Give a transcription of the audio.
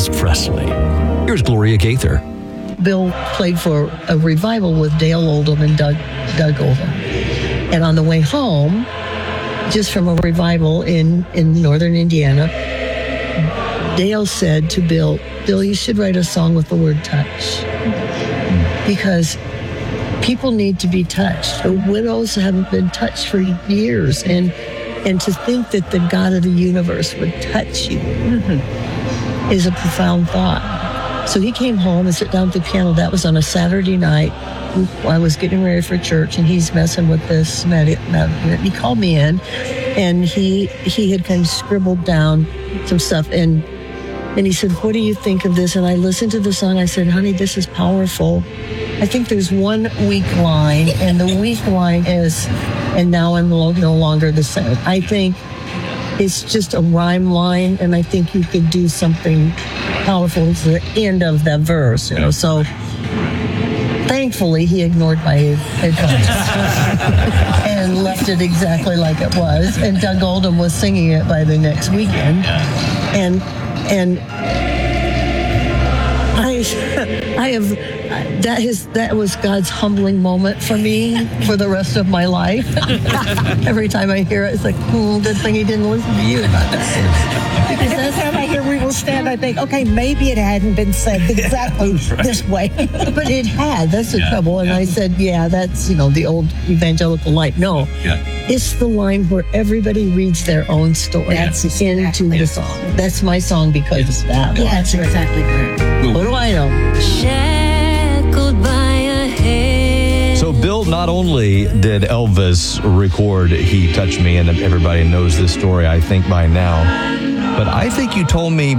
Elvis Presley. Here's Gloria Gaither. Bill played for a revival with Dale Oldham and Doug Oldham. And on the way home, just from a revival in northern Indiana, Dale said to Bill, you should write a song with the word touch. Because people need to be touched. The widows haven't been touched for years. And to think that the God of the universe would touch you is a profound thought. So he came home and sat down at the piano. That was on a Saturday night. I was getting ready for church, and he's messing with this. He called me in, and he had kind of scribbled down some stuff. And he said, what do you think of this? And I listened to the song. I said, honey, this is powerful. I think there's one weak line, and the weak line is, and now I'm no longer the same. I think it's just a rhyme line, and I think you could do something powerful at the end of that verse. So thankfully, he ignored my advice and left it exactly like it was. And Doug Oldham was singing it by the next weekend. And that was God's humbling moment for me for the rest of my life. Every time I hear it, it's like, good thing he didn't listen to you about that. Because every time I hear "We Will Stand," I think, okay, maybe it hadn't been said exactly this way. But it had. That's the trouble. And I said, that's, the old evangelical life. No. Yeah. It's the line where everybody reads their own story into the song. That's my song because of that. Yeah, that's exactly correct. What do I know? Shackled by a hand. So Bill, not only did Elvis record He Touched Me, and everybody knows this story, I think, by now, but I think you told me